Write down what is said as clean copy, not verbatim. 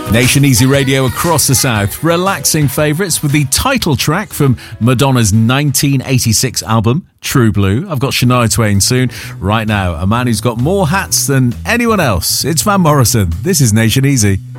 Nation Easy Radio across the South. Relaxing favourites with the title track from Madonna's 1986 album, True Blue. I've got Shania Twain soon. Right now, a man who's got more hats than anyone else. It's Van Morrison. This is Nation Easy.